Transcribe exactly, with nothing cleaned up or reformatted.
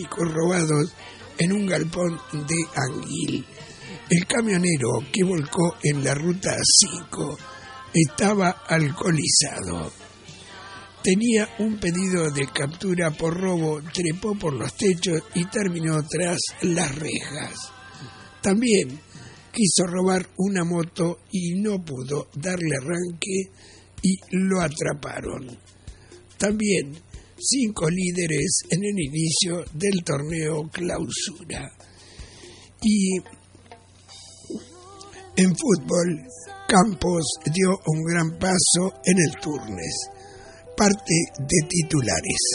químicos robados en un galpón de Anguil. El camionero que volcó en la ruta cinco estaba alcoholizado. Tenía un pedido de captura por robo, trepó por los techos y terminó tras las rejas. También quiso robar una moto y no pudo darle arranque y lo atraparon. También cinco líderes en el inicio del torneo Clausura. Y en fútbol, Campos dio un gran paso en el Turnes. Parte de titulares.